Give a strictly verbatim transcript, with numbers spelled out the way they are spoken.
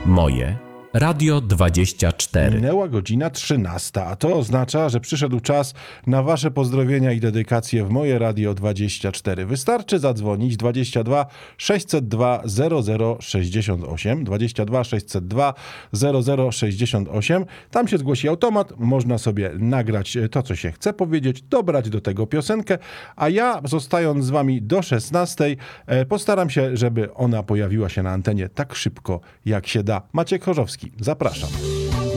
Moje Radio dwadzieścia cztery. Minęła godzina trzynasta, a to oznacza, że przyszedł czas na wasze pozdrowienia i dedykacje w Moje Radio dwadzieścia cztery. Wystarczy zadzwonić dwadzieścia dwa sześćset dwa zero zero sześćdziesiąt osiem, dwadzieścia dwa sześćset dwa zero zero sześćdziesiąt osiem. Tam się zgłosi automat, można sobie nagrać to, co się chce powiedzieć, dobrać do tego piosenkę, a ja, zostając z wami do szesnastej, postaram się, żeby ona pojawiła się na antenie tak szybko, jak się da. Maciek Chorzowski, zapraszam.